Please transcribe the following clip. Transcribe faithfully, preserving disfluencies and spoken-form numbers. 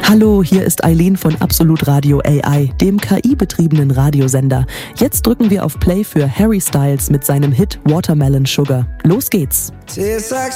Hallo, hier ist Eileen von Absolut Radio A I, dem K I-betriebenen Radiosender. Jetzt drücken wir auf Play für Harry Styles mit seinem Hit Watermelon Sugar. Los geht's!